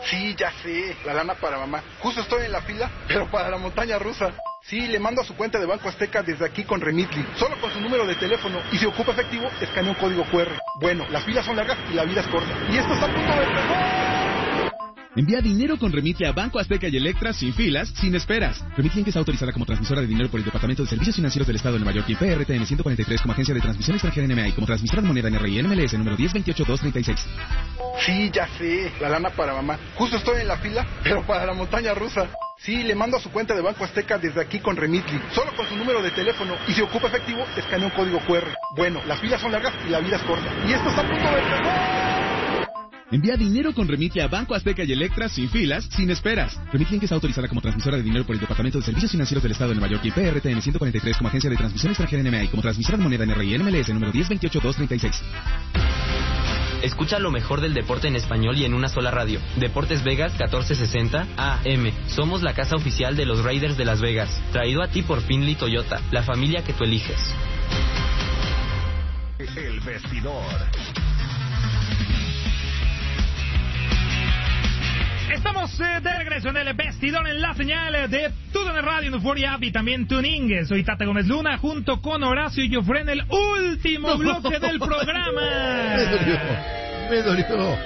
Sí, ya sé, la lana para mamá. Justo estoy en la fila, pero para la montaña rusa. Sí, le mando a su cuenta de Banco Azteca desde aquí con Remitly. Solo con su número de teléfono. Y si ocupa efectivo, escanea un código QR. Bueno, las filas son largas y la vida es corta. Y esto está a punto de empezar. Envía dinero con Remitly a Banco Azteca y Electra sin filas, sin esperas. Remitly está autorizada como transmisora de dinero por el Departamento de Servicios Financieros del Estado de Nueva York y PRTN 143 como agencia de transmisión extranjera NMA y como transmisora de moneda NRI NMLS número 1028236. Sí, ya sé, la lana para mamá. Justo estoy en la fila, pero para la montaña rusa. Sí, le mando a su cuenta de Banco Azteca desde aquí con Remitly. Solo con su número de teléfono. Y si ocupa efectivo, escanea un código QR. Bueno, las filas son largas y la vida es corta. Y esto está a punto de empezar. Envía dinero con Remitly a Banco Azteca y Electra sin filas, sin esperas. Remitly está autorizada como transmisora de dinero por el Departamento de Servicios Financieros del Estado de Nueva York y PRTN 143 como agencia de transmisión extranjera NMA y como transmisora de moneda NRI NMLS número 1028236. Escucha lo mejor del deporte en español y en una sola radio. Deportes Vegas 1460 AM. Somos la casa oficial de los Raiders de Las Vegas. Traído a ti por Findlay Toyota, la familia que tú eliges. El vestidor. Estamos de regreso en el vestidor en la señal de TUDN Radio, Euphoria App y también TuneIn. Soy Tata Gómez Luna junto con Horacio y Jofre en el último bloque del programa. Me dolió.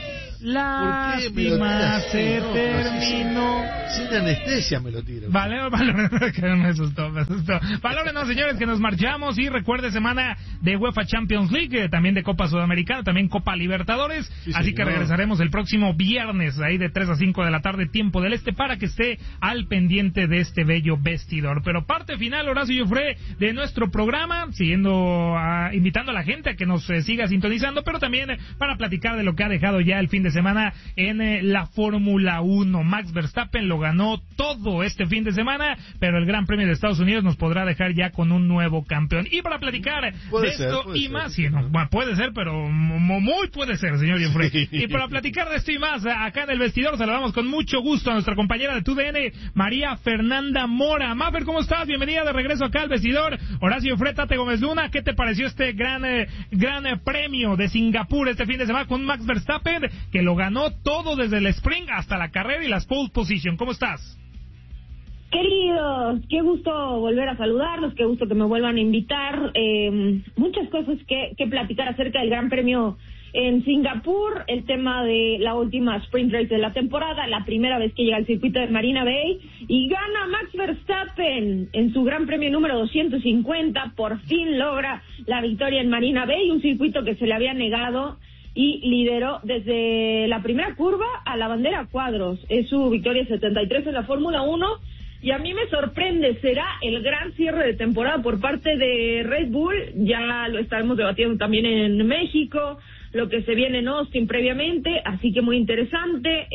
Lástima, se terminó. Sin anestesia me lo tiro. Vale, que me asustó. Valores, no, señores, que nos marchamos. Y recuerde, semana de UEFA Champions League, también de Copa Sudamericana, también Copa Libertadores. Sí, así señor. Que regresaremos el próximo viernes, ahí de 3 a 5 de la tarde, tiempo del este, para que esté al pendiente de este bello vestidor. Pero parte final, Horacio y Jofre, de nuestro programa, invitando a la gente a que nos siga sintonizando, pero también para platicar de lo que ha dejado ya el fin de semana en la Fórmula 1. Max Verstappen lo ganó todo este fin de semana, pero el Gran Premio de Estados Unidos nos podrá dejar ya con un nuevo campeón. Y para platicar de esto y más, sí, no, bueno, puede ser, pero muy puede ser, señor Jofre. Sí. Y para platicar de esto y más, acá en el vestidor saludamos con mucho gusto a nuestra compañera de TUDN, María Fernanda Mora. Mafer, ¿cómo estás? Bienvenida de regreso acá al vestidor. Horacio Jofre, Tate Gómez Luna, ¿qué te pareció este gran premio de Singapur este fin de semana con Max Verstappen, que lo ganó todo desde el sprint hasta la carrera y las pole position? ¿Cómo estás? Queridos, qué gusto volver a saludarlos, qué gusto que me vuelvan a invitar. Muchas cosas que platicar acerca del Gran Premio en Singapur, el tema de la última sprint race de la temporada, la primera vez que llega al circuito de Marina Bay y gana Max Verstappen en su Gran Premio número 250, por fin logra la victoria en Marina Bay, un circuito que se le había negado, y lideró desde la primera curva a la bandera a cuadros. Es su victoria 73 en la Fórmula 1 y a mí me sorprende, será el gran cierre de temporada por parte de Red Bull. Ya lo estaremos debatiendo también en México, lo que se viene en Austin previamente, así que muy interesante.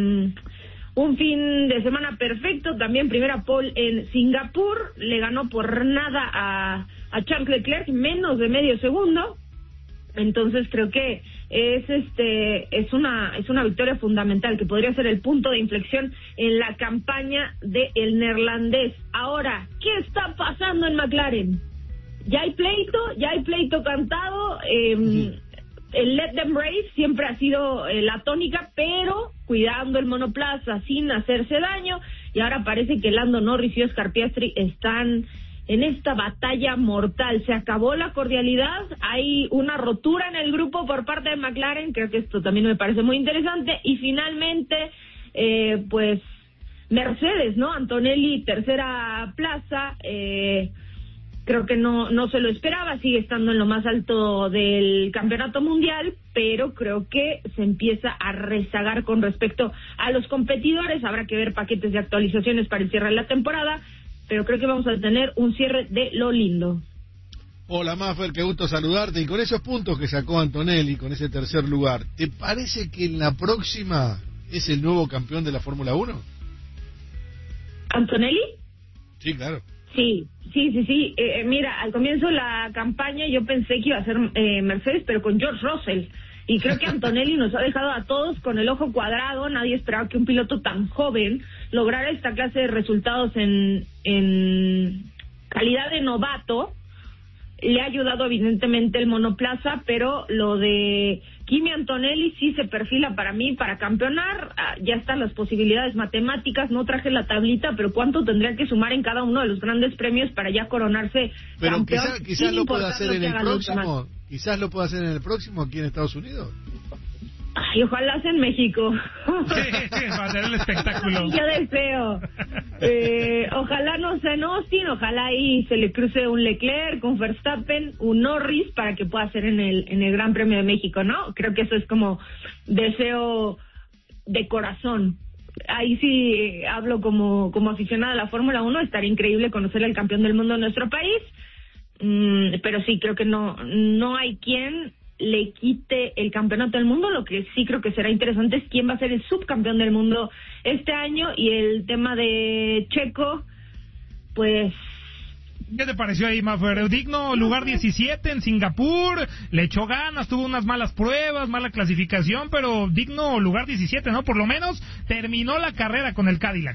Un fin de semana perfecto, también primera pole en Singapur, le ganó por nada a Charles Leclerc, menos de medio segundo. Entonces creo que es una victoria fundamental que podría ser el punto de inflexión en la campaña del neerlandés. Ahora, ¿qué está pasando en McLaren? Ya hay pleito cantado. El Let Them Race siempre ha sido la tónica, pero cuidando el monoplaza sin hacerse daño, y ahora parece que Lando Norris y Oscar Piastri están en esta batalla mortal. Se acabó la cordialidad, hay una rotura en el grupo por parte de McLaren, creo que esto también me parece muy interesante, y finalmente, pues, Mercedes, ¿no? Antonelli, tercera plaza, creo que no se lo esperaba, sigue estando en lo más alto del campeonato mundial, pero creo que se empieza a rezagar con respecto a los competidores. Habrá que ver paquetes de actualizaciones para el cierre de la temporada, pero creo que vamos a tener un cierre de lo lindo. Hola, Mafer, qué gusto saludarte. Y con esos puntos que sacó Antonelli, con ese tercer lugar, ¿te parece que en la próxima es el nuevo campeón de la Fórmula 1? ¿Antonelli? Sí, claro. Sí. Mira, al comienzo de la campaña yo pensé que iba a ser Mercedes, pero con George Russell. Y creo que Antonelli nos ha dejado a todos con el ojo cuadrado. Nadie esperaba que un piloto tan joven lograra esta clase de resultados en calidad de novato. Le ha ayudado evidentemente el monoplaza, pero lo de Kimi Antonelli sí se perfila para mí para campeonar. Ya están las posibilidades matemáticas, no traje la tablita, pero ¿cuánto tendría que sumar en cada uno de los grandes premios para ya coronarse pero campeón? quizás lo pueda hacer en el próximo, quizás lo pueda hacer en el próximo aquí en Estados Unidos. Ay, ojalá sea en México. Sí, va a ser el espectáculo. Yo deseo. Ojalá no sea en Austin, ojalá ahí se le cruce un Leclerc, un Verstappen, un Norris para que pueda ser en el Gran Premio de México, ¿no? Creo que eso es como deseo de corazón. Ahí sí hablo como aficionada a la Fórmula 1, estaría increíble conocer al campeón del mundo de nuestro país, pero sí, creo que no hay quien le quite el campeonato del mundo. Lo que sí creo que será interesante es quién va a ser el subcampeón del mundo este año. Y el tema de Checo, pues... ¿Qué te pareció ahí, Mafer? Digno lugar 17 en Singapur, le echó ganas, tuvo unas malas pruebas, mala clasificación, pero digno lugar 17, ¿no? Por lo menos terminó la carrera con el Cadillac.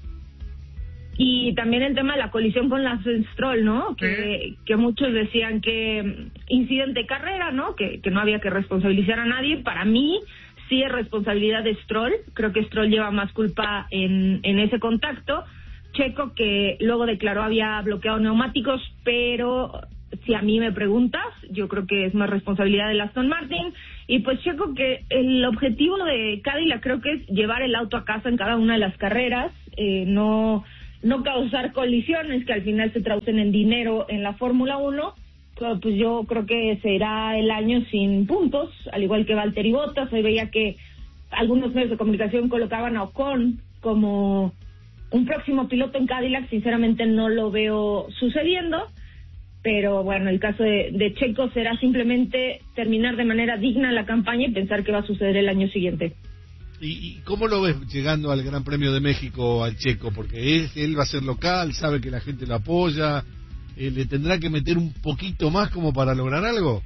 Y también el tema de la colisión con Lance Stroll, ¿no? Que muchos decían que incidente de carrera, ¿no? Que no había que responsabilizar a nadie. Para mí sí es responsabilidad de Stroll. Creo que Stroll lleva más culpa en ese contacto. Checo, que luego declaró había bloqueado neumáticos, pero si a mí me preguntas, yo creo que es más responsabilidad de Aston Martin. Y pues Checo, que el objetivo de Cadillac creo que es llevar el auto a casa en cada una de las carreras, no causar colisiones que al final se traducen en dinero en la Fórmula 1, pero pues yo creo que será el año sin puntos, al igual que Valtteri Bottas. Hoy veía que algunos medios de comunicación colocaban a Ocon como un próximo piloto en Cadillac. Sinceramente no lo veo sucediendo, pero bueno, el caso de Checo será simplemente terminar de manera digna la campaña y pensar qué va a suceder el año siguiente. ¿Y cómo lo ves llegando al Gran Premio de México al Checo? Porque él va a ser local, sabe que la gente lo apoya, ¿le tendrá que meter un poquito más como para lograr algo?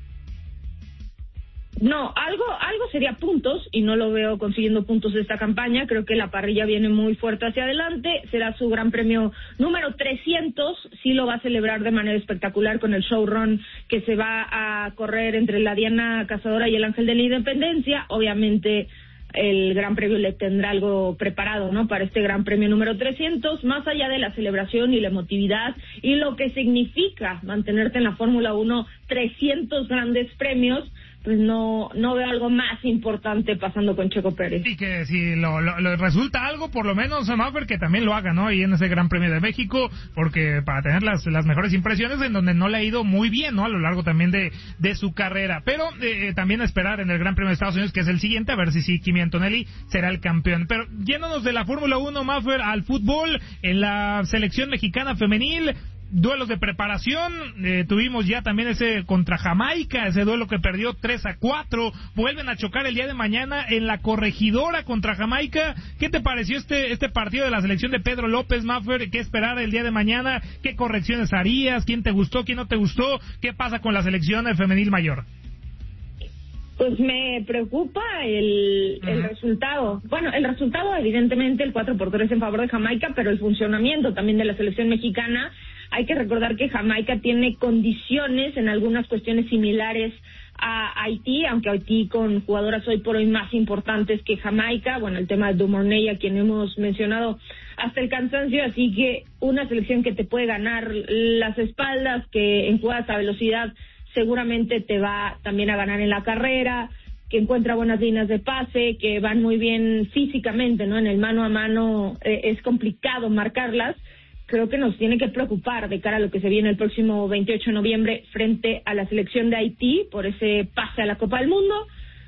No, algo sería puntos, y no lo veo consiguiendo puntos de esta campaña. Creo que la parrilla viene muy fuerte hacia adelante. Será su Gran Premio número 300. Sí lo va a celebrar de manera espectacular con el showrun que se va a correr entre la Diana Cazadora y el Ángel de la Independencia. Obviamente el Gran Premio le tendrá algo preparado, ¿no? Para este Gran Premio número 300, más allá de la celebración y la emotividad y lo que significa mantenerte en la Fórmula 1 300 grandes premios, pues no veo algo más importante pasando con Checo Pérez. Y que si lo resulta algo, por lo menos Maufer, que también lo haga, ¿no? Y en ese Gran Premio de México, porque para tener las mejores impresiones en donde no le ha ido muy bien, ¿no? A lo largo también de su carrera. Pero también a esperar en el Gran Premio de Estados Unidos, que es el siguiente, a ver si Kimi Antonelli será el campeón. Pero yéndonos de la Fórmula 1, Maufer, al fútbol, en la selección mexicana femenil, duelos de preparación, tuvimos ya también ese contra Jamaica, ese duelo que perdió 3-4, vuelven a chocar el día de mañana en la Corregidora contra Jamaica. ¿Qué te pareció este partido de la selección de Pedro López, Maffer? ¿Qué esperar el día de mañana? ¿Qué correcciones harías? ¿Quién te gustó? ¿Quién no te gustó? ¿Qué pasa con la selección femenil mayor? Pues me preocupa el resultado. Bueno, el resultado evidentemente el 4-3 en favor de Jamaica, pero el funcionamiento también de la selección mexicana. Hay que recordar que Jamaica tiene condiciones en algunas cuestiones similares a Haití, aunque Haití con jugadoras hoy por hoy más importantes que Jamaica. Bueno, el tema de Dumornay, a quien hemos mencionado hasta el cansancio, así que una selección que te puede ganar las espaldas, que en jugadas a velocidad seguramente te va también a ganar en la carrera, que encuentra buenas líneas de pase, que van muy bien físicamente, ¿no? En el mano a mano es complicado marcarlas. Creo que nos tiene que preocupar de cara a lo que se viene el próximo 28 de noviembre frente a la selección de Haití por ese pase a la Copa del Mundo.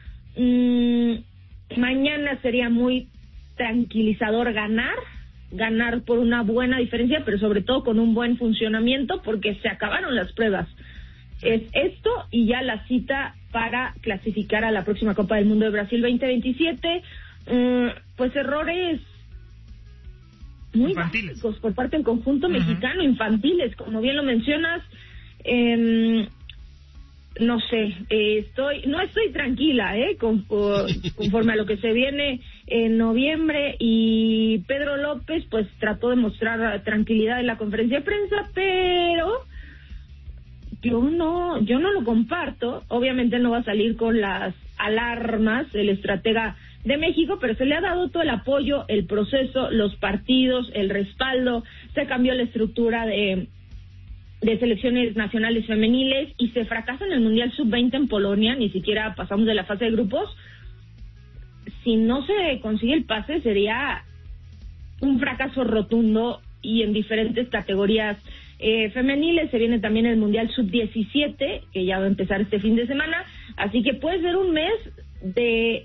Mañana sería muy tranquilizador ganar por una buena diferencia, pero sobre todo con un buen funcionamiento, porque se acabaron las pruebas. Es esto y ya la cita para clasificar a la próxima Copa del Mundo de Brasil 2027. Pues errores muy básicos por parte del conjunto mexicano, infantiles, como bien lo mencionas. No sé, no estoy tranquila, conforme a lo que se viene en noviembre, y Pedro López pues trató de mostrar tranquilidad en la conferencia de prensa, pero yo no lo comparto. Obviamente no va a salir con las alarmas el estratega de México, pero se le ha dado todo el apoyo, el proceso, los partidos, el respaldo. Se cambió la estructura de selecciones nacionales femeniles y se fracasa en el Mundial Sub-20 en Polonia. Ni siquiera pasamos de la fase de grupos. Si no se consigue el pase, sería un fracaso rotundo, y en diferentes categorías femeniles. Se viene también el Mundial Sub-17, que ya va a empezar este fin de semana, así que puede ser un mes de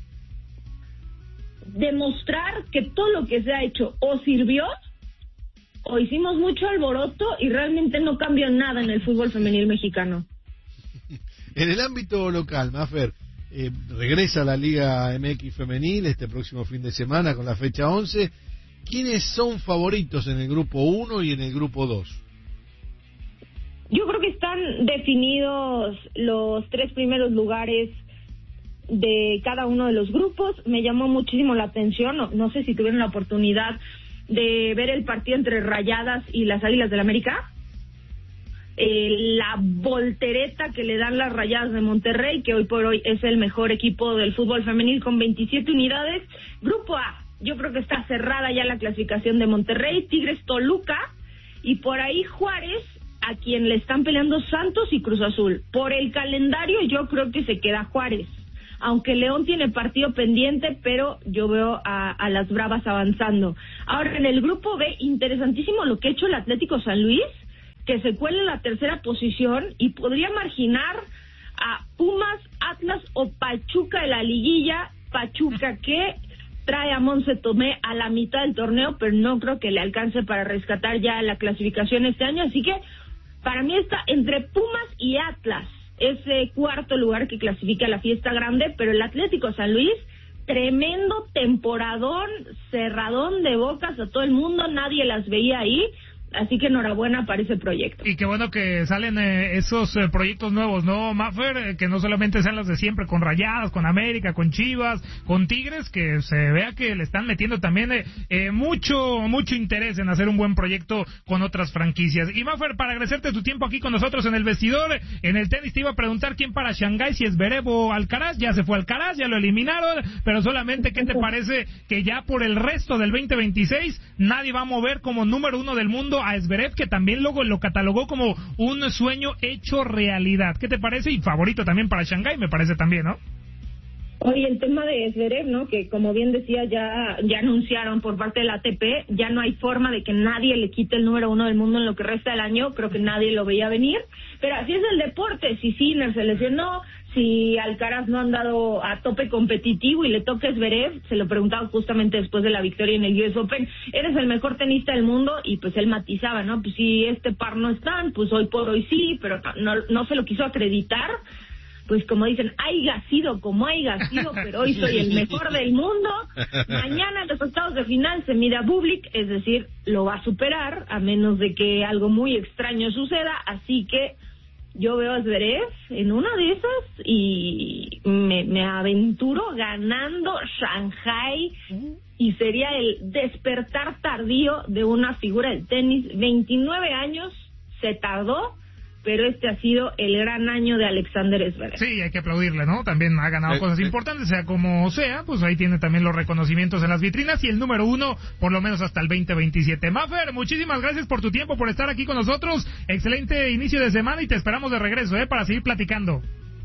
demostrar que todo lo que se ha hecho o sirvió, o hicimos mucho alboroto y realmente no cambió nada en el fútbol femenil mexicano. En el ámbito local, Mafer, regresa la Liga MX femenil este próximo fin de semana con la fecha 11. ¿Quiénes son favoritos en el grupo 1 y en el grupo 2? Yo creo que están definidos los 3 primeros lugares de cada uno de los grupos. Me llamó muchísimo la atención, no sé si tuvieron la oportunidad de ver el partido entre Rayadas y las Águilas del América. La voltereta que le dan las Rayadas de Monterrey, que hoy por hoy es el mejor equipo del fútbol femenil con 27 unidades. Grupo A, yo creo que está cerrada ya la clasificación de Monterrey, Tigres, Toluca, y por ahí Juárez, a quien le están peleando Santos y Cruz Azul. Por el calendario yo creo que se queda Juárez, aunque León tiene partido pendiente, pero yo veo a las Bravas avanzando. Ahora, en el grupo B, interesantísimo lo que ha hecho el Atlético San Luis, que se cuela en la tercera posición y podría marginar a Pumas, Atlas o Pachuca de la liguilla. Pachuca que trae a Monse Tomé a la mitad del torneo, pero no creo que le alcance para rescatar ya la clasificación este año, así que para mí está entre Pumas y Atlas, ese cuarto lugar que clasifica a la fiesta grande. Pero el Atlético San Luis, tremendo temporadón, cerradón de bocas a todo el mundo, nadie las veía ahí. Así que enhorabuena para ese proyecto. Y qué bueno que salen esos proyectos nuevos, ¿no, Mafer? Que no solamente sean los de siempre, con Rayadas, con América, con Chivas, con Tigres, que se vea que le están metiendo también mucho interés en hacer un buen proyecto con otras franquicias. Y Mafer, para agradecerte tu tiempo aquí con nosotros en el vestidor, en el tenis te iba a preguntar quién para Shanghái, si es Zverev o Alcaraz. Ya se fue Alcaraz, ya lo eliminaron, pero solamente ¿qué te parece que ya por el resto del 2026 nadie va a mover como número 1 del mundo a Zverev, que también luego lo catalogó como un sueño hecho realidad? ¿Qué te parece? Y favorito también para Shanghái, me parece también, ¿no? Oye, el tema de Zverev, ¿no? Que como bien decía, ya anunciaron por parte de la ATP, ya no hay forma de que nadie le quite el número 1 del mundo en lo que resta del año. Creo que nadie lo veía venir, pero así es el deporte. Si Sinner se lesionó, si Alcaraz no ha andado a tope competitivo y le toca Zverev, se lo preguntaba justamente después de la victoria en el US Open, eres el mejor tenista del mundo, y pues él matizaba, ¿no? Pues si este par no están, pues hoy por hoy sí, pero no se lo quiso acreditar. Pues como dicen, haiga sido como haiga sido, pero hoy soy el mejor del mundo. Mañana en los octavos de final se mide a Bublik, es decir, lo va a superar, a menos de que algo muy extraño suceda. Así que yo veo a Zverev en una de esas y me aventuro ganando Shanghái, y sería el despertar tardío de una figura del tenis. 29 años, se tardó, pero este ha sido el gran año de Alexander Zverev. Sí, hay que aplaudirle, ¿no? También ha ganado cosas importantes, sea como sea, pues ahí tiene también los reconocimientos en las vitrinas, y el número 1 por lo menos hasta el 2027. Mafer, muchísimas gracias por tu tiempo, por estar aquí con nosotros. Excelente inicio de semana y te esperamos de regreso, para seguir platicando.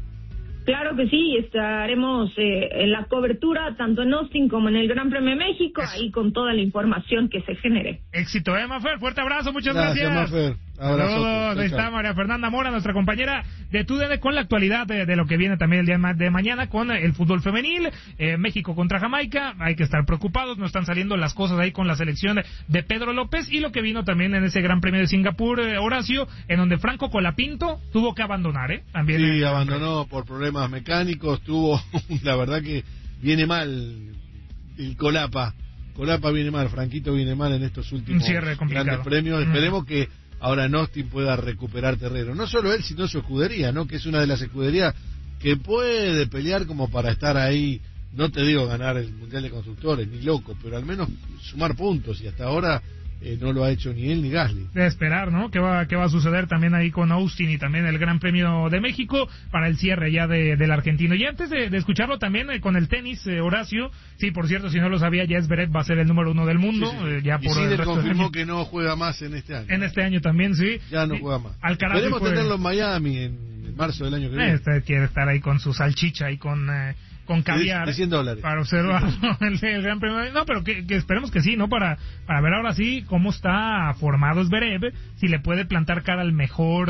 Claro que sí, estaremos en la cobertura tanto en Austin como en el Gran Premio de México, ahí con toda la información que se genere. Éxito, Mafer, fuerte abrazo, muchas gracias. Mafer. Saludos, ahí está María Fernanda Mora, nuestra compañera de TUDN, con la actualidad de lo que viene también el día de mañana con el fútbol femenil, México contra Jamaica. Hay que estar preocupados, no están saliendo las cosas ahí con la selección de Pedro López, y lo que vino también en ese Gran Premio de Singapur, Horacio, en donde Franco Colapinto tuvo que abandonar, también. Sí, abandonó por problemas mecánicos, la verdad que viene mal el Colapa viene mal, Franquito viene mal en estos últimos grandes premios. Esperemos que ahora Austin pueda recuperar terreno, no solo él, sino su escudería, ¿no? Que es una de las escuderías que puede pelear como para estar ahí. No te digo ganar el Mundial de Constructores, ni loco, pero al menos sumar puntos, y hasta ahora no lo ha hecho ni él ni Gasly. De esperar, ¿no? ¿Qué va a suceder también ahí con Austin y también el Gran Premio de México para el cierre ya del argentino? Y antes de escucharlo también con el tenis, Horacio, sí, por cierto, si no lo sabía, ya Zverev va a ser el número 1 del mundo. Sí. Ya por y Sinner confirmó que no juega más en este año. En este año también, sí. Ya no juega más. Alcaraz Podemos tenerlo en Miami en marzo del año que viene. Este quiere estar ahí con su salchicha y con caviar de $100 para observarlo el Gran Premio. No, pero que esperemos que sí, ¿no? Para ver ahora sí cómo está formado Zverev, si le puede plantar cara al mejor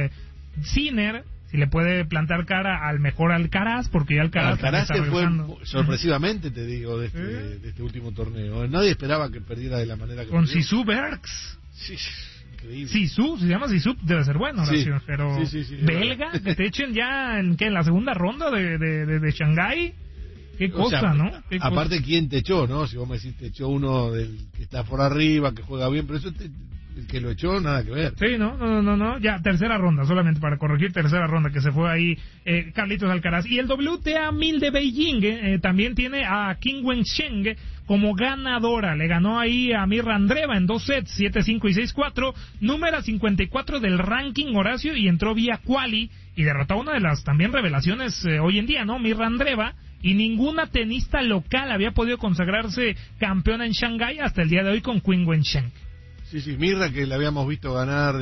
Sinner, si le puede plantar cara al mejor Alcaraz, porque ya Alcaraz se fue sorpresivamente, te digo, de este último torneo. Nadie esperaba que perdiera de la manera que con perdió. Zizou Bergs. Sí. Increíble. Zizou, se llama Zizou, debe ser bueno, Horacio, pero belga, que te echen ya en la segunda ronda de Shanghái. Qué cosa, ¿no? ¿Qué aparte, cosa? ¿Quién te echó, no? Si vos me decís, te echó uno del que está por arriba, que juega bien, pero eso el que lo echó, nada que ver. Sí, no, ya tercera ronda, solamente para corregir, tercera ronda que se fue ahí Carlitos Alcaraz. Y el WTA 1000 de Beijing también tiene a Qin Wensheng como ganadora. Le ganó ahí a Mirra Andreeva en 2 sets, 7-5 y 6-4, número 54 del ranking, Horacio, y entró vía quali y derrotó a una de las también revelaciones hoy en día, ¿no? Mirra Andreeva. Y ninguna tenista local había podido consagrarse campeona en Shanghái hasta el día de hoy con Qin Wensheng. Sí, Mirra, que la habíamos visto ganar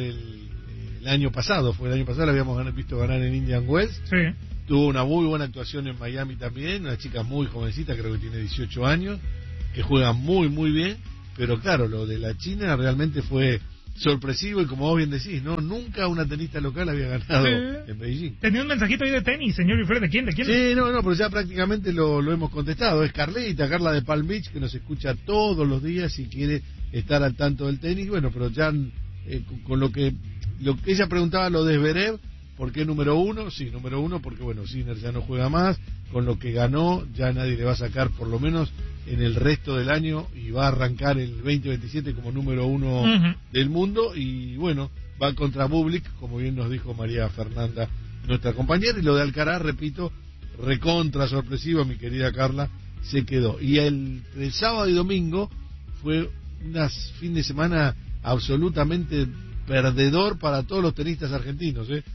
el año pasado, la habíamos visto ganar en Indian Wells. Sí. Tuvo una muy buena actuación en Miami también, una chica muy jovencita, creo que tiene 18 años, que juega muy, muy bien, pero claro, lo de la China realmente fue sorpresivo y como vos bien decís, ¿no? Nunca una tenista local había ganado en Beijing. Tenía un mensajito ahí de tenis, señor Wilfred, ¿de quién? Sí, no, pero ya prácticamente lo hemos contestado. Es Carla de Palm Beach, que nos escucha todos los días y quiere estar al tanto del tenis. Bueno, pero ya con lo que ella preguntaba, lo de Zverev, ¿por qué número 1? Sí, número 1 porque, bueno, Sinner ya no juega más, con lo que ganó ya nadie le va a sacar, por lo menos en el resto del año, y va a arrancar el 2027 como número 1 del mundo, y bueno, va contra Bublik, como bien nos dijo María Fernanda, nuestra compañera. Y lo de Alcaraz, repito, recontra sorpresivo, mi querida Carla, se quedó. Y el sábado y domingo fue un fin de semana absolutamente perdedor para todos los tenistas argentinos, los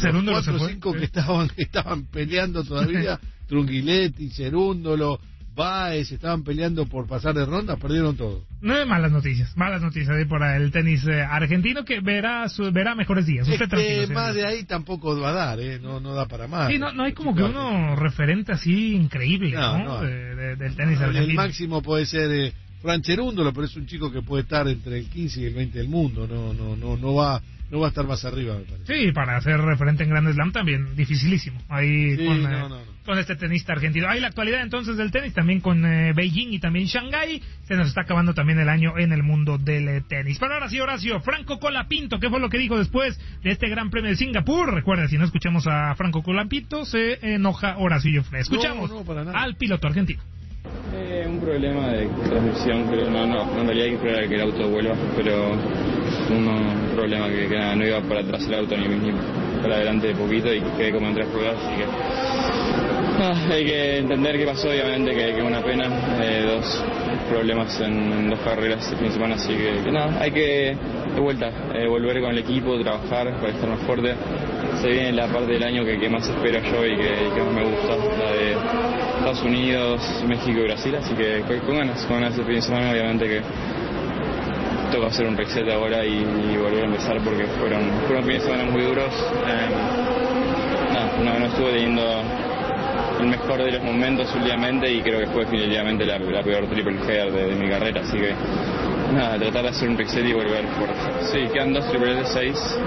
4 o 5 que estaban peleando todavía, Trunguiletti, Cerúndolo, Báez, estaban peleando por pasar de ronda, perdieron todo. No hay malas noticias ahí por el tenis argentino, que verá mejores días. Usted tranquilo, más de ahí tampoco va a dar, no da para más. Sí, no hay como que uno referente así increíble, ¿no? Del tenis argentino. El máximo puede ser Fran Cerúndolo, pero es un chico que puede estar entre el 15 y el 20 del mundo, no va a estar más arriba, me parece. Sí, para ser referente en Grand Slam también, dificilísimo. Ahí con este tenista argentino. Ahí la actualidad entonces del tenis, también con Beijing y también Shanghái. Se nos está acabando también el año en el mundo del tenis. Pero ahora sí, Horacio, Franco Colapinto, ¿qué fue lo que dijo después de este Gran Premio de Singapur? Recuerda, si no escuchamos a Franco Colapinto, se enoja Horacio Joffre. Escuchamos al piloto argentino. Un problema de transmisión, pero no, en realidad hay que esperar a que el auto vuelva, pero un problema que no iba para atrás el auto ni para adelante de poquito y quedé como en 3 ruedas, así que hay que entender qué pasó, obviamente que una pena, 2 problemas en 2 carreras este fin de semana, así que nada, hay que de vuelta volver con el equipo, trabajar para estar más fuerte. Se viene la parte del año que más espero yo y que más me gusta, la de Estados Unidos, México y Brasil, así que con ganas este fin de semana. Obviamente que toca hacer un reset ahora y volver a empezar, porque fueron fines de semana muy duros. No estuve teniendo el mejor de los momentos últimamente, y creo que fue definitivamente la peor triple header de mi carrera, así que nada, tratar de hacer un reset y volver fuerte. Sí, quedan 2 triples de 6.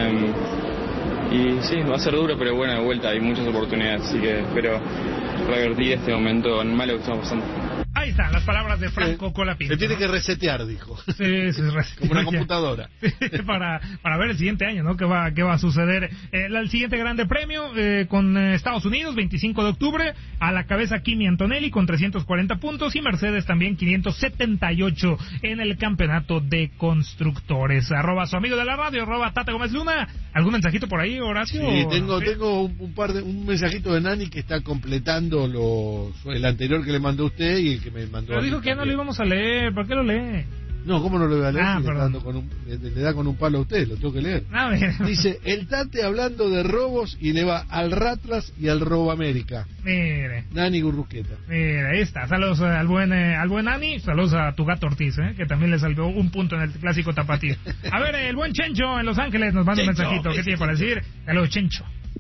Y sí, va a ser duro, pero bueno, de vuelta hay muchas oportunidades, así que espero revertir este momento malo que estamos pasando. Ahí están las palabras de Franco Colapinto. Se tiene que resetear, dijo. Sí, como una computadora. para ver el siguiente año, ¿no? ¿Qué va a suceder? El siguiente Grande Premio con Estados Unidos, 25 de octubre, a la cabeza Kimi Antonelli con 340 puntos y Mercedes también 578 en el campeonato de constructores. @ su amigo de la radio, @ Tata Gómez Luna. ¿Algún mensajito por ahí, Horacio? Sí, tengo un mensajito de Nani que está completando el anterior que le mandó usted y el que me mandó. Pero dijo que ya no lo íbamos a leer, ¿por qué lo lee? No, ¿cómo no lo voy a leer? Le da con un palo a usted, lo tengo que leer. Dice, el Tate hablando de robos y le va al Ratlas y al Robo América. Mire. Nani Gurruqueta. Mire, ahí está. Saludos al buen Nani, saludos a tu gato Ortiz, que también le salvó un punto en el clásico tapatío. A ver, el buen Chencho en Los Ángeles nos manda un mensajito. ¿Qué tiene para decir? Saludos, Chencho.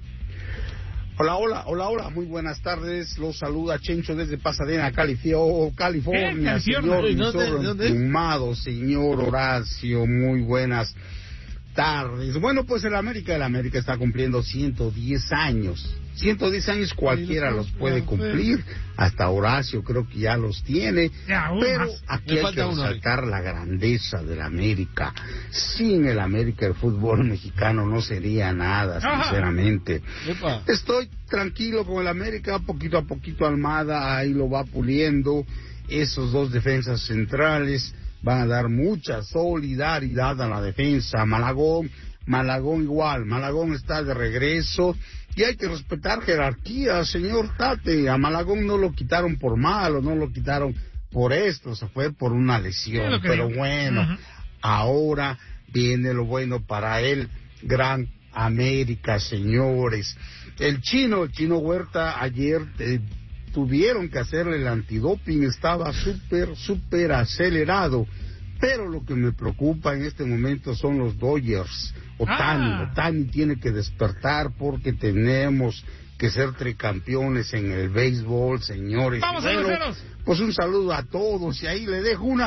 Hola, muy buenas tardes. Los saluda Chencho desde Pasadena, California. Señor Humado, señor Horacio, muy buenas tardes. Bueno, pues el América está cumpliendo 110 años. 110 años cualquiera los puede cumplir, hasta Horacio creo que ya los tiene, pero aquí hay que resaltar la grandeza del América. Sin el América el fútbol mexicano no sería nada, sinceramente. Estoy tranquilo con el América, poquito a poquito Almada ahí lo va puliendo, esos dos defensas centrales van a dar mucha solidaridad a la defensa. Malagón igual, Malagón está de regreso. Y hay que respetar jerarquía, señor Tate. A Malagón no lo quitaron por malo, no lo quitaron por esto, se fue por una lesión. Pero bueno, ahora viene lo bueno para el Gran América, señores. El chino Huerta ayer tuvieron que hacerle el antidoping, estaba súper acelerado. Pero lo que me preocupa en este momento son los Dodgers. Otani tiene que despertar porque tenemos que ser tricampeones en el béisbol, señores. ¡Vamos, pues un saludo a todos. Y ahí les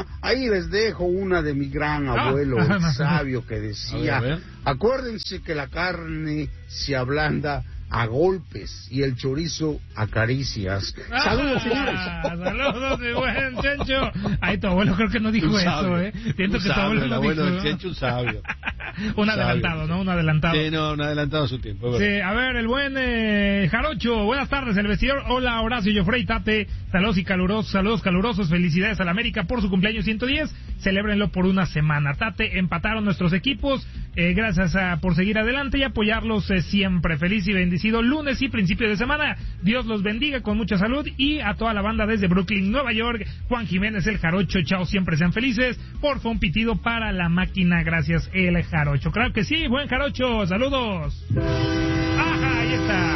dejo una de mi gran abuelo, el sabio, que decía, acuérdense que la carne se ablanda a golpes y el chorizo a caricias. Saludos, señores. Saludos, mi buen Chencho. Ay, tu abuelo creo que no dijo eso, Siento que tu abuelo no dijo. El abuelo del Chencho, un sabio. Un adelantado, ¿no? Un adelantado. Sí, no, un adelantado a su tiempo. Sí, a ver, el buen Jarocho. Buenas tardes, el vestidor. Hola, Horacio, Jofrey, Tate. Saludos calurosos. Felicidades al América por su cumpleaños 110. Celébrenlo por una semana. Tate, empataron nuestros equipos. Gracias por seguir adelante y apoyarlos siempre. Feliz y bendecido lunes y principio de semana. Dios los bendiga con mucha salud. Y a toda la banda desde Brooklyn, Nueva York. Juan Jiménez, el Jarocho. Chao, siempre sean felices. Porfa, un pitido para la máquina. Gracias, el Jarocho. Claro que sí, buen Jarocho. Saludos. Ajá, ahí está.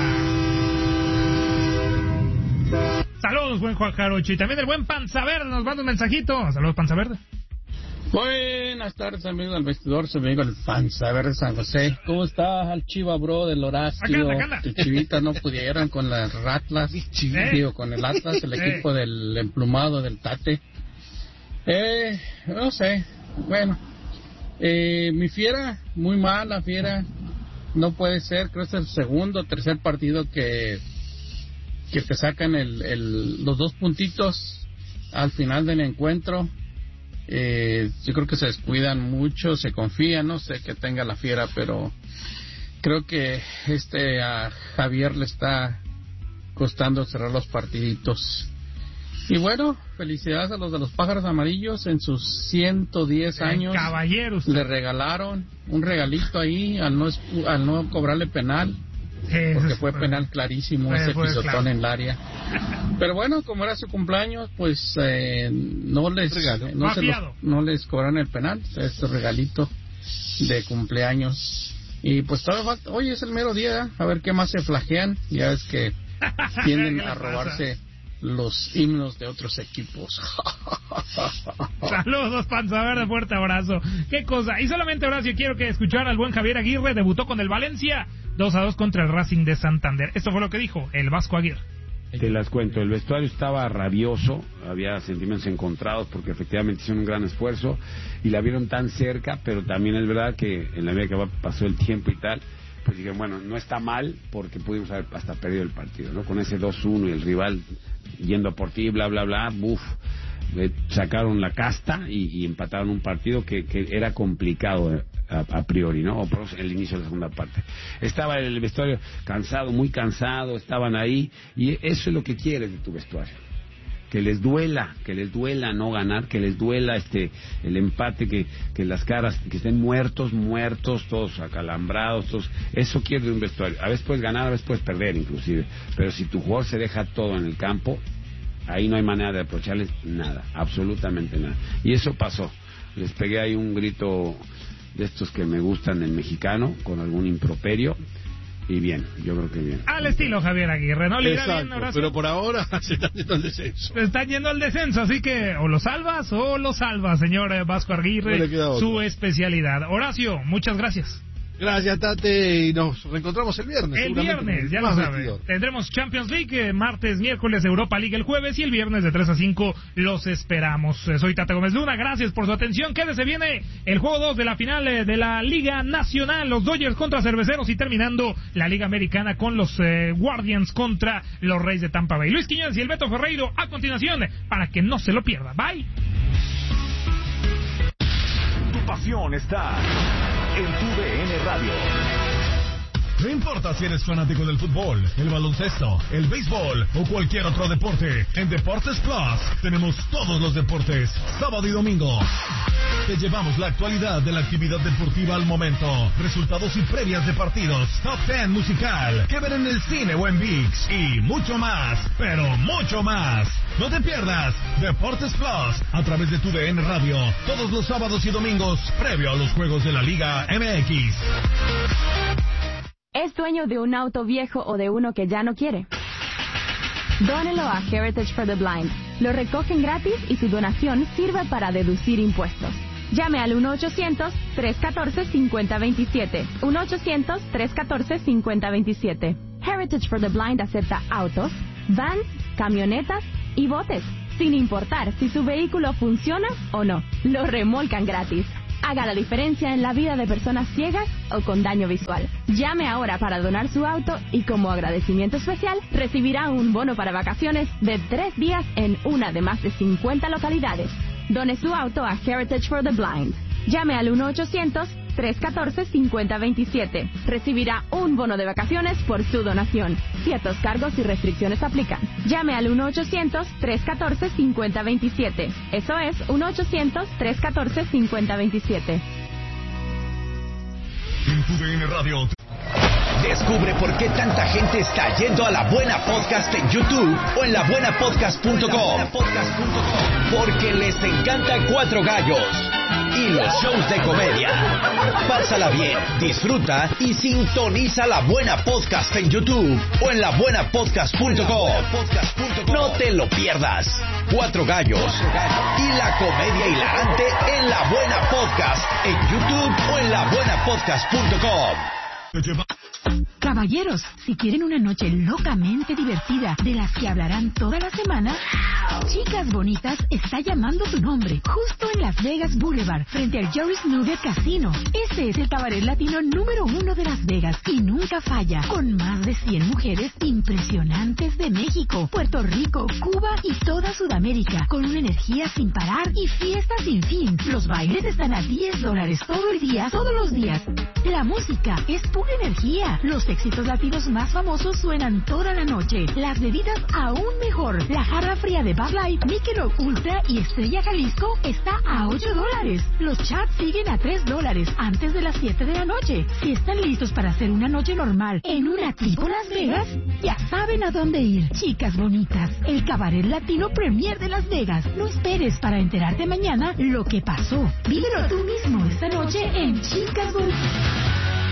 Saludos, buen Juan Jarocho. Y también el buen Panza Verde nos manda un mensajito. Saludos, Panza Verde. Buenas tardes, amigo del vestidor, soy amigo del Panza Verde San José. ¿Cómo está el Chiva, bro, del Horacio? Acá. Que Chivita no pudieran con las Ratlas, con el Atlas, el equipo del emplumado del Tate. No sé, bueno. Mi Fiera, muy mal la Fiera. No puede ser, creo que es el segundo o tercer partido que te sacan los 2 puntitos al final del encuentro. Yo creo que se descuidan mucho, se confían, no sé que tenga la Fiera, pero creo que a Javier le está costando cerrar los partiditos. Y bueno, felicidades a los de los Pájaros Amarillos en sus 110 años. Caballeros. Le regalaron un regalito ahí al no cobrarle penal. Porque fue penal clarísimo ese pisotón en el área. Pero bueno, como era su cumpleaños, pues no les cobraron el penal, este regalito de cumpleaños. Y pues todavía falta, hoy es el mero día, a ver qué más se flagean. Ya ves que tienden a robarse los himnos de otros equipos. Saludos, Panza Verde, fuerte abrazo. Qué cosa. Y solamente, Horacio, quiero que escuchar al buen Javier Aguirre. Debutó con el Valencia 2-2 contra el Racing de Santander. Esto fue lo que dijo el Vasco Aguirre. Te las cuento, el vestuario estaba rabioso, había sentimientos encontrados porque efectivamente hicieron un gran esfuerzo y la vieron tan cerca, pero también es verdad que en la medida que pasó el tiempo y tal, pues dijeron, bueno, no está mal porque pudimos haber hasta perdido el partido, ¿no? Con ese 2-1 y el rival yendo a por ti, bla, bla, bla, sacaron la casta y empataron un partido que era complicado a priori, ¿no? O por el inicio de la segunda parte. Estaba el vestuario cansado, muy cansado, estaban ahí, y eso es lo que quieres de tu vestuario. Que les duela no ganar, que les duela el empate, que las caras, que estén muertos, todos acalambrados, todos. Eso quiere de un vestuario. A veces puedes ganar, a veces puedes perder inclusive, pero si tu jugador se deja todo en el campo, ahí no hay manera de aprovecharles nada, absolutamente nada. Y eso pasó. les pegué ahí un grito de estos que me gustan en mexicano, con algún improperio. Y bien, yo creo que bien. Al estilo Javier Aguirre, ¿no? Le irá bien, Horacio. Pero por ahora se están yendo al descenso. Se están yendo al descenso, así que o lo salvas, señor Vasco Aguirre, no su especialidad. Horacio, muchas gracias. Gracias, Tate, y nos reencontramos el viernes. El viernes, ya lo sabe. Tendremos Champions League, martes, miércoles, Europa League el jueves, y el viernes de 3 a 5 los esperamos. Soy Tate Gómez Luna, gracias por su atención. Quédese, viene el juego 2 de la final de la Liga Nacional, los Dodgers contra Cerveceros, y terminando la Liga Americana con los Guardians contra los Reyes de Tampa Bay. Luis Quiñones y el Beto Ferreiro a continuación, para que no se lo pierda. Bye. Tu pasión está en tu DN Radio. No importa si eres fanático del fútbol, el baloncesto, el béisbol o cualquier otro deporte, en Deportes Plus tenemos todos los deportes, sábado y domingo. Te llevamos la actualidad de la actividad deportiva al momento, resultados y previas de partidos, top 10 musical, que ver en el cine o en ViX, y mucho más, pero mucho más. No te pierdas Deportes Plus a través de tu DN Radio, todos los sábados y domingos, previo a los juegos de la Liga MX. ¿Es dueño de un auto viejo o de uno que ya no quiere? Dónelo a Heritage for the Blind. Lo recogen gratis y su donación sirve para deducir impuestos. Llame al 1-800-314-5027. 1-800-314-5027. Heritage for the Blind acepta autos, vans, camionetas y botes, sin importar si su vehículo funciona o no. Lo remolcan gratis. Haga la diferencia en la vida de personas ciegas o con daño visual. Llame ahora para donar su auto y como agradecimiento especial recibirá un bono para vacaciones de 3 días en una de más de 50 localidades. Done su auto a Heritage for the Blind. Llame al 1-800-314-5027. Recibirá un bono de vacaciones por su donación. Ciertos cargos y restricciones aplican. Llame al 1-800-314-5027. Eso es 1-800-314-5027. En tu DN Radio. Descubre por qué tanta gente está yendo a La Buena Podcast en YouTube o en labuenapodcast.com. Porque les encanta Cuatro Gallos y los shows de comedia. Pásala bien, disfruta y sintoniza La Buena Podcast en YouTube o en labuenapodcast.com. No te lo pierdas. Cuatro Gallos y la comedia hilarante en La Buena Podcast en YouTube o en labuenapodcast.com. Caballeros, si quieren una noche locamente divertida, de las que hablarán toda la semana, Chicas Bonitas está llamando tu nombre, justo en Las Vegas Boulevard, frente al Joey's Nugget Casino. Este es el cabaret latino número 1 de Las Vegas y nunca falla, con más de 100 mujeres impresionantes de México, Puerto Rico, Cuba y toda Sudamérica, con una energía sin parar y fiesta sin fin. Los bailes están a $10 todo el día, todos los días. La música es pura energía. Los éxitos latinos más famosos suenan toda la noche. Las bebidas aún mejor. La jarra fría de Bud Light, Michelob Ultra y Estrella Jalisco está a $8. Los chats siguen a $3 antes de las 7 de la noche. Si están listos para hacer una noche normal en una tipo Las Vegas, ya saben a dónde ir. Chicas Bonitas, el cabaret latino premier de Las Vegas. No esperes para enterarte mañana lo que pasó. Vívelo tú mismo esta noche en Chicas Bonitas.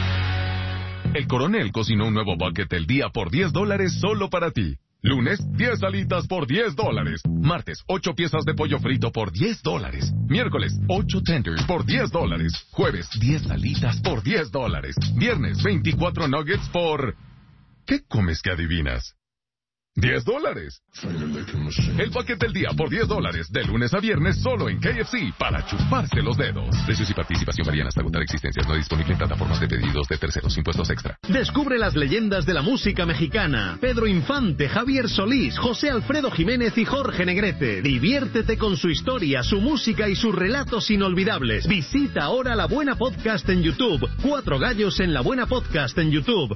El Coronel cocinó un nuevo bucket del día por $10 solo para ti. Lunes, 10 alitas por $10. Martes, 8 piezas de pollo frito por $10. Miércoles, 8 tenders por $10. Jueves, 10 alitas por $10. Viernes, 24 nuggets por... ¿Qué comes que adivinas? $10. El paquete del día por $10, de lunes a viernes solo en KFC, para chuparse los dedos. Precios y participación varían hasta agotar existencias. No disponible en plataformas de pedidos de terceros, impuestos extra. Descubre las leyendas de la música mexicana. Pedro Infante, Javier Solís, José Alfredo Jiménez y Jorge Negrete. Diviértete con su historia, su música y sus relatos inolvidables. Visita ahora La Buena Podcast en YouTube. Cuatro Gallos en La Buena Podcast en YouTube.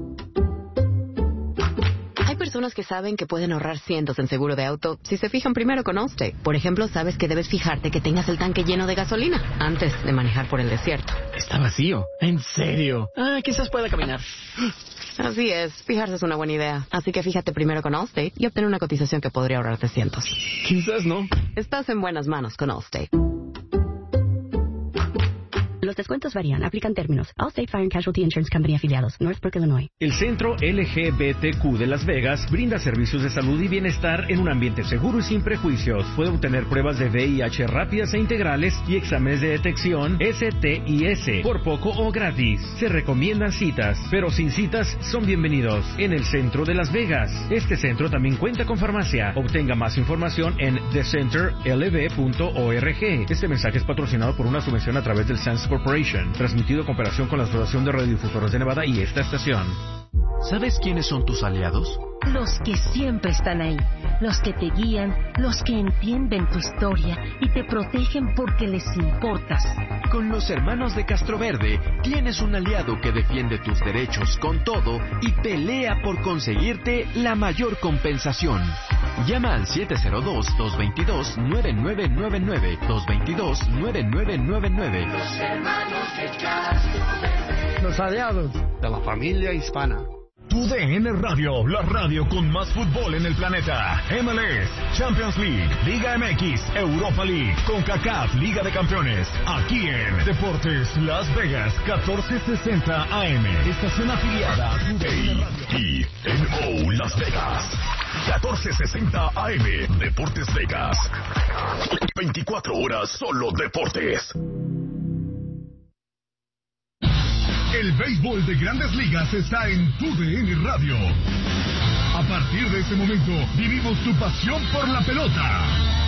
Hay personas que saben que pueden ahorrar cientos en seguro de auto si se fijan primero con Allstate. Por ejemplo, sabes que debes fijarte que tengas el tanque lleno de gasolina antes de manejar por el desierto. Está vacío. ¿En serio? Quizás pueda caminar. Así es, fijarse es una buena idea. Así que fíjate primero con Allstate y obtén una cotización que podría ahorrarte cientos. Quizás no. Estás en buenas manos con Allstate. Los descuentos varían. Aplican términos. Allstate Fire and Casualty Insurance Company afiliados. Northbrook, Illinois. El Centro LGBTQ de Las Vegas brinda servicios de salud y bienestar en un ambiente seguro y sin prejuicios. Puede obtener pruebas de VIH rápidas e integrales y exámenes de detección STIS por poco o gratis. Se recomiendan citas, pero sin citas son bienvenidos en el Centro de Las Vegas. Este centro también cuenta con farmacia. Obtenga más información en thecenterlb.org. Este mensaje es patrocinado por una subvención a través del Sands Corporation, transmitido en cooperación con la Asociación de Radiodifusoras de Nevada y esta estación. ¿Sabes quiénes son tus aliados? Los que siempre están ahí, los que te guían, los que entienden tu historia y te protegen porque les importas. Con los hermanos de Castroverde tienes un aliado que defiende tus derechos con todo y pelea por conseguirte la mayor compensación. Llama al 702-222-9999, 222-9999. Los hermanos de Castroverde. Los aliados de la familia hispana. Tu DN Radio, la radio con más fútbol en el planeta. MLS, Champions League, Liga MX, Europa League, CONCACAF, Liga de Campeones. Aquí en Deportes Las Vegas, 1460 AM. Estación afiliada a tu DN Radio. ENO Las Vegas, 1460 AM. Deportes Vegas. 24 horas solo deportes. El béisbol de Grandes Ligas está en tu DN Radio. A partir de ese momento, vivimos tu pasión por la pelota.